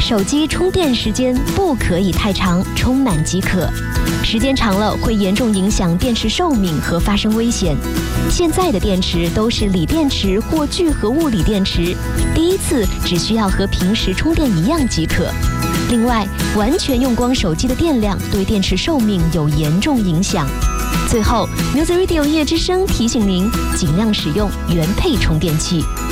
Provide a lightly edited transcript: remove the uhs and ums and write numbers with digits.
手机充电时间不可以太长，充满即可。时间长了会严重影响电池寿命和发生危险。现在的电池都是锂电池或聚合物锂电池，第一次只需要和平时充电一样即可。另外，完全用光手机的电量对电池寿命有严重影响。最后 ，Music Radio 音乐之声提醒您，尽量使用原配充电器。